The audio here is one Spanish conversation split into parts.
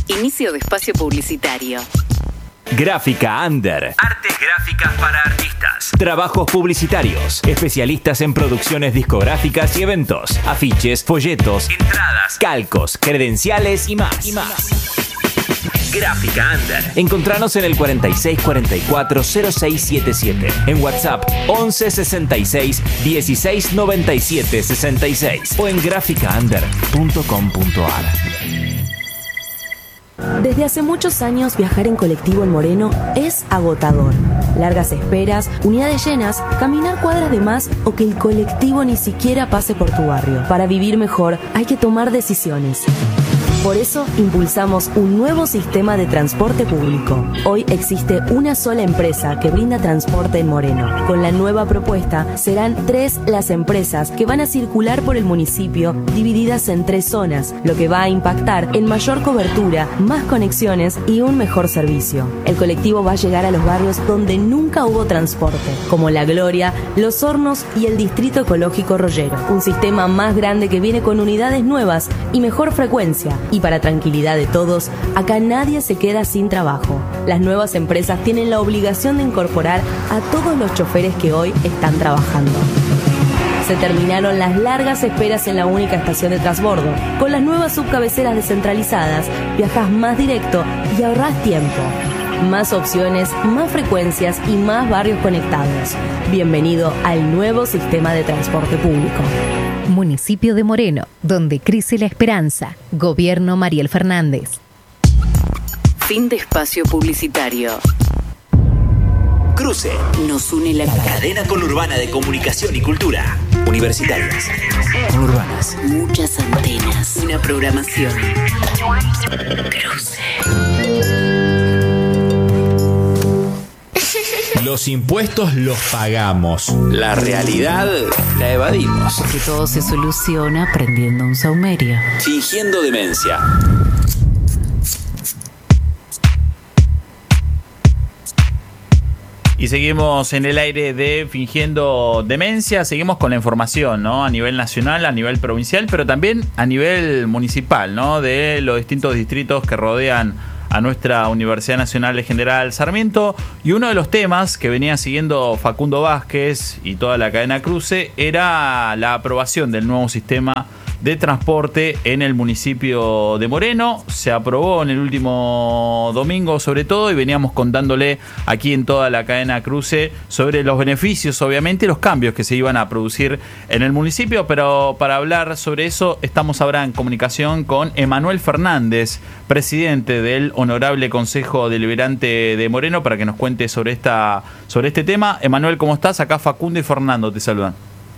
Inicio de espacio publicitario. Gráfica Under. Artes gráficas para artistas. Trabajos publicitarios. Especialistas en producciones discográficas y eventos. Afiches, folletos, entradas, calcos, credenciales y más. Gráfica Under. Encontranos en el 4644-0677. En WhatsApp 1166 1697 66 o en graficaunder.com.ar. Desde hace muchos años viajar en colectivo en Moreno es agotador. Largas esperas, unidades llenas, caminar cuadras de más o que el colectivo ni siquiera pase por tu barrio. Para vivir mejor hay que tomar decisiones. Por eso impulsamos un nuevo sistema de transporte público. Hoy existe una sola empresa que brinda transporte en Moreno. Con la nueva propuesta serán 3 las empresas que van a circular por el municipio, divididas en 3 zonas, lo que va a impactar en mayor cobertura, más conexiones y un mejor servicio. El colectivo va a llegar a los barrios donde nunca hubo transporte, como La Gloria, Los Hornos y el Distrito Ecológico Rollero. Un sistema más grande que viene con unidades nuevas y mejor frecuencia. Y para tranquilidad de todos, acá nadie se queda sin trabajo. Las nuevas empresas tienen la obligación de incorporar a todos los choferes que hoy están trabajando. Se terminaron las largas esperas en la única estación de transbordo. Con las nuevas subcabeceras descentralizadas, viajas más directo y ahorrás tiempo. Más opciones, más frecuencias y más barrios conectados. Bienvenido al nuevo sistema de transporte público. Municipio de Moreno, donde crece la esperanza. Gobierno Mariel Fernández. Fin de espacio publicitario. Cruce. Nos une la Cadena conurbana de comunicación y cultura. Universitarias. Conurbanas. Muchas antenas. Una programación. Cruce. Los impuestos los pagamos. La realidad la evadimos. Porque todo se soluciona aprendiendo un saumerio. Fingiendo demencia. Y seguimos en el aire de Fingiendo Demencia, seguimos con la información, ¿no? A nivel nacional, a nivel provincial, pero también a nivel municipal, ¿no? De los distintos distritos que rodean a nuestra Universidad Nacional de General Sarmiento. Y uno de los temas que venía siguiendo Facundo Vázquez y toda la cadena Cruce era la aprobación del nuevo sistema de transporte en el municipio de Moreno. Se aprobó en el último domingo sobre todo y veníamos contándole aquí en toda la cadena Cruce sobre los beneficios, obviamente, y los cambios que se iban a producir en el municipio. Pero para hablar sobre eso estamos ahora en comunicación con Emanuel Fernández, presidente del Honorable Consejo Deliberante de Moreno, para que nos cuente sobre este tema. Emanuel, ¿cómo estás? Acá Facundo y Fernando te saludan.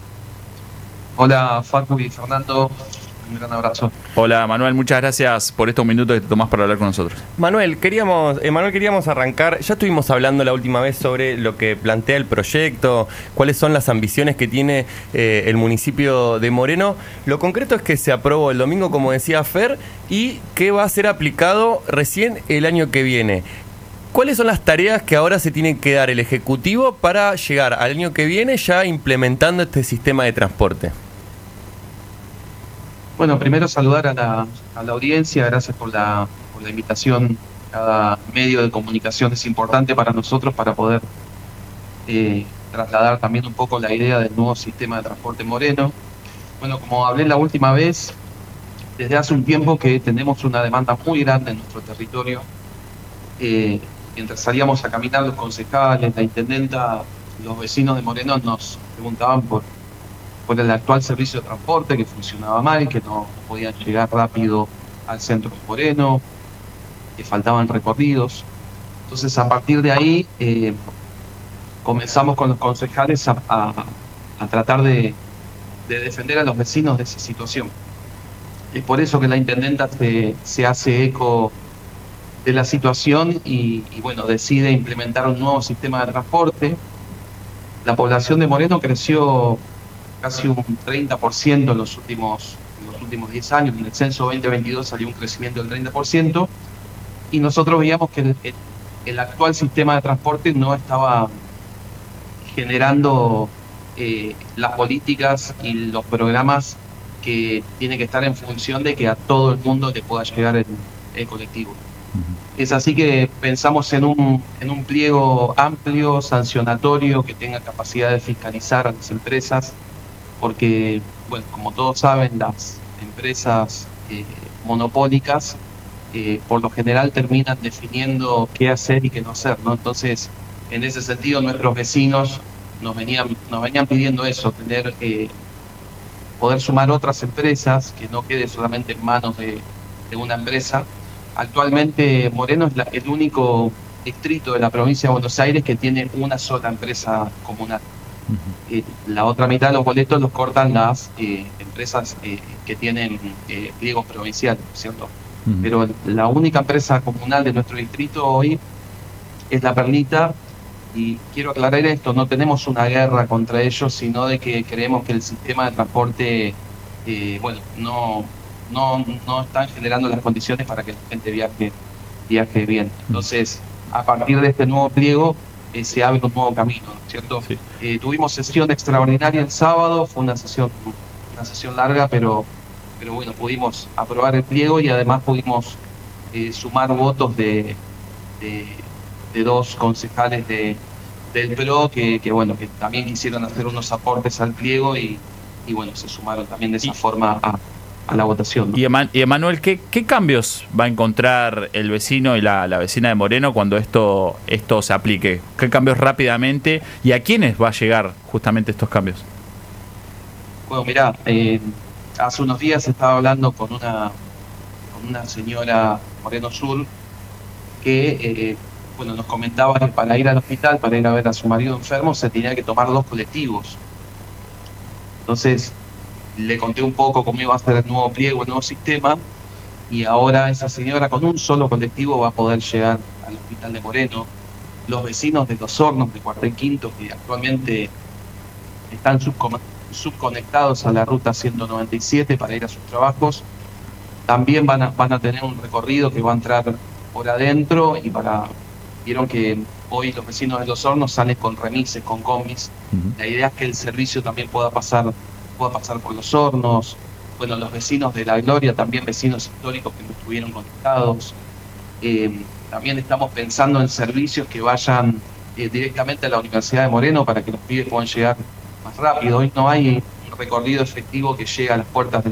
Hola Facu y Fernando, un gran abrazo. Hola Manuel, muchas gracias por estos minutos que te tomás para hablar con nosotros. Manuel, queríamos arrancar, ya estuvimos hablando la última vez sobre lo que plantea el proyecto, cuáles son las ambiciones que tiene el municipio de Moreno. Lo concreto es que se aprobó el domingo, como decía Fer, y que va a ser aplicado recién el año que viene. ¿Cuáles son las tareas que ahora se tiene que dar el Ejecutivo para llegar al año que viene ya implementando este sistema de transporte? Bueno, primero saludar a la audiencia, gracias por la invitación. Cada medio de comunicación es importante para nosotros para poder trasladar también un poco la idea del nuevo sistema de transporte Moreno. Bueno, como hablé la última vez, desde hace un tiempo que tenemos una demanda muy grande en nuestro territorio. Mientras salíamos a caminar los concejales, la intendenta, los vecinos de Moreno nos preguntaban por el actual servicio de transporte, que funcionaba mal, que no podían llegar rápido al centro de Moreno, que faltaban recorridos. Entonces, a partir de ahí, comenzamos con los concejales a tratar de defender a los vecinos de esa situación. Es por eso que la intendenta se hace eco de la situación y bueno, decide implementar un nuevo sistema de transporte. La población de Moreno creció casi un 30% en los últimos 10 años. En el censo 2022 salió un crecimiento del 30%, y nosotros veíamos que el actual sistema de transporte no estaba generando las políticas y los programas que tienen que estar en función de que a todo el mundo le pueda llegar el colectivo. Es así que pensamos en un pliego amplio, sancionatorio, que tenga capacidad de fiscalizar a las empresas, porque, bueno, como todos saben, las empresas monopólicas por lo general terminan definiendo qué hacer y qué no hacer, ¿no? Entonces, en ese sentido, nuestros vecinos nos venían pidiendo eso, poder sumar otras empresas, que no quede solamente en manos de una empresa. Actualmente Moreno es el único distrito de la provincia de Buenos Aires que tiene una sola empresa comunal. La otra mitad de los boletos los cortan las empresas que tienen pliegos provinciales, ¿cierto? Pero la única empresa comunal de nuestro distrito hoy es La Perlita, y quiero aclarar esto, no tenemos una guerra contra ellos, sino de que creemos que el sistema de transporte, no están generando las condiciones para que la gente viaje bien. Entonces, a partir de este nuevo pliego, se abre un nuevo camino, ¿cierto? Sí. Tuvimos sesión extraordinaria el sábado, fue una sesión larga, pero bueno, pudimos aprobar el pliego y además pudimos sumar votos de dos concejales del PRO que también quisieron hacer unos aportes al pliego y bueno, se sumaron también de esa forma a la votación, ¿no? Y Emanuel, ¿qué cambios va a encontrar el vecino y la vecina de Moreno cuando esto se aplique? ¿Qué cambios rápidamente y a quiénes va a llegar justamente estos cambios? Bueno, mirá, hace unos días estaba hablando con una señora Moreno Sur que nos comentaba que para ir al hospital, para ir a ver a su marido enfermo, se tenía que tomar 2 colectivos. Entonces le conté un poco cómo iba a ser el nuevo pliego, el nuevo sistema, y ahora esa señora con un solo colectivo va a poder llegar al hospital de Moreno. Los vecinos de Los Hornos, de Cuartel Quinto, que actualmente están subconectados a la ruta 197 para ir a sus trabajos, también van a tener un recorrido que va a entrar por adentro vieron que hoy los vecinos de Los Hornos salen con remises, con combis. La idea es que el servicio también pueda pasar por Los Hornos. Bueno, los vecinos de La Gloria, también vecinos históricos que no estuvieron conectados. También estamos pensando en servicios que vayan directamente a la Universidad de Moreno para que los pibes puedan llegar más rápido. Hoy no hay un recorrido efectivo que llega a las puertas de